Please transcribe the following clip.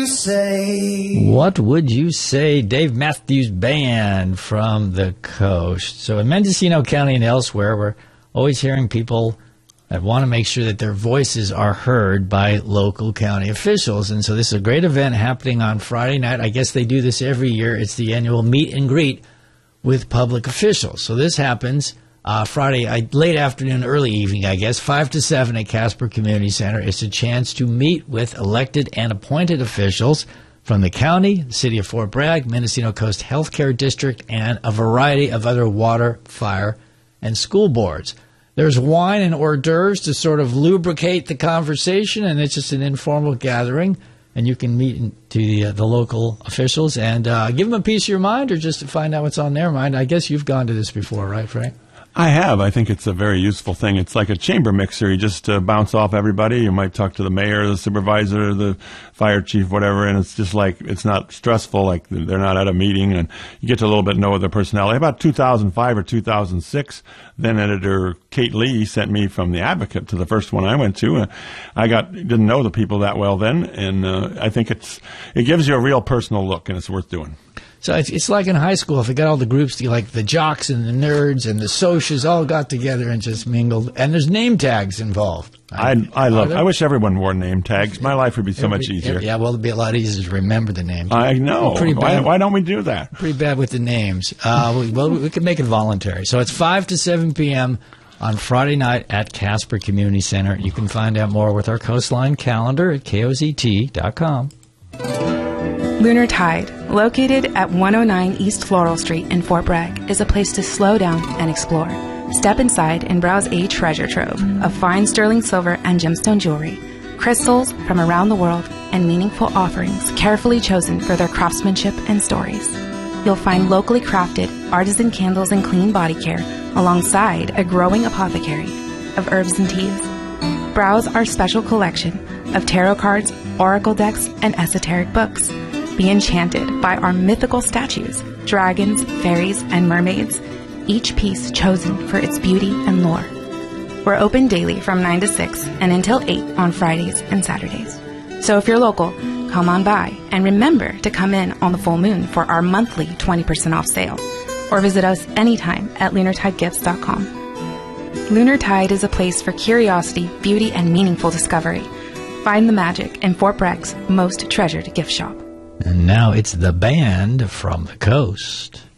What would you say? Dave Matthews Band from the coast. So in Mendocino County and elsewhere, we're always hearing people that want to make sure that their voices are heard by local county officials. And so this is a great event happening on Friday night. I guess they do this every year. It's the annual meet and greet with public officials. So this happens Friday, late afternoon, early evening, I guess, 5 to 7 at Casper Community Center. It's a chance to meet with elected and appointed officials from the county, the city of Fort Bragg, Mendocino Coast Healthcare District, and a variety of other water, fire, and school boards. There's wine and hors d'oeuvres to sort of lubricate the conversation, and it's just an informal gathering. And you can meet to the local officials and give them a piece of your mind or just to find out what's on their mind. I guess you've gone to this before, right, Frank? I have. I think it's a very useful thing. It's like a chamber mixer. You just bounce off everybody. You might talk to the mayor, the supervisor, the fire chief, whatever, and it's just like it's not stressful, like they're not at a meeting, and you get to a little bit know their personality. About 2005 or 2006, then editor Kate Lee sent me from the Advocate to the first one I went to. I didn't know the people that well then, and I think it gives you a real personal look, and it's worth doing. So it's like in high school, if you got all the groups, like the jocks and the nerds and the socials all got together and just mingled. And there's name tags involved. I wish everyone wore name tags. My life would be so much easier. Yeah, well, it'd be a lot easier to remember the names. I know. Why don't we do that? Pretty bad with the names. We could make it voluntary. So it's 5 to 7 p.m. on Friday night at Casper Community Center. You can find out more with our Coastline calendar at kozt.com. Lunar Tide, located at 109 East Floral Street in Fort Bragg, is a place to slow down and explore. Step inside and browse a treasure trove of fine sterling silver and gemstone jewelry, crystals from around the world, and meaningful offerings carefully chosen for their craftsmanship and stories. You'll find locally crafted artisan candles and clean body care alongside a growing apothecary of herbs and teas. Browse our special collection of tarot cards, oracle decks, and esoteric books. Be enchanted by our mythical statues, dragons, fairies, and mermaids, each piece chosen for its beauty and lore. We're open daily from 9 to 6 and until 8 on Fridays and Saturdays. So if you're local, come on by and remember to come in on the full moon for our monthly 20% off sale, or visit us anytime at lunartidegifts.com. Lunar Tide is a place for curiosity, beauty, and meaningful discovery. Find the magic in Fort Bragg's most treasured gift shop. And now it's the band from the coast.